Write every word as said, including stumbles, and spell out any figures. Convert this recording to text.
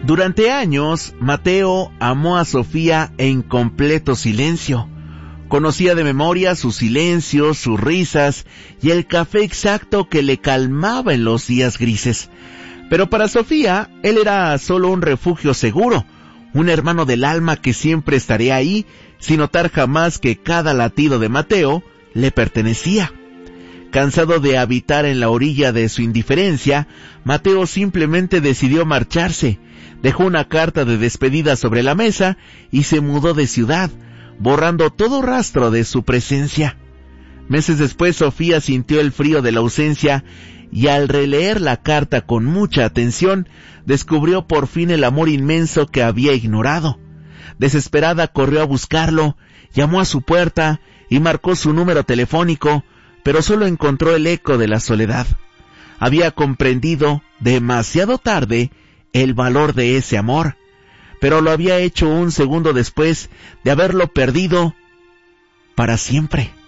Durante años, Mateo amó a Sofía en completo silencio. Conocía de memoria sus silencios, sus risas y el café exacto que le calmaba en los días grises. Pero para Sofía, él era solo un refugio seguro, un hermano del alma que siempre estaría ahí, sin notar jamás que cada latido de Mateo le pertenecía. Cansado de habitar en la orilla de su indiferencia, Mateo simplemente decidió marcharse. Dejó una carta de despedida sobre la mesa y se mudó de ciudad, borrando todo rastro de su presencia. Meses después, Sofía sintió el frío de la ausencia y al releer la carta con mucha atención, descubrió por fin el amor inmenso que había ignorado. Desesperada corrió a buscarlo, llamó a su puerta y marcó su número telefónico, pero solo encontró el eco de la soledad. Había comprendido, demasiado tarde, el valor de ese amor, pero lo había hecho un segundo después de haberlo perdido para siempre.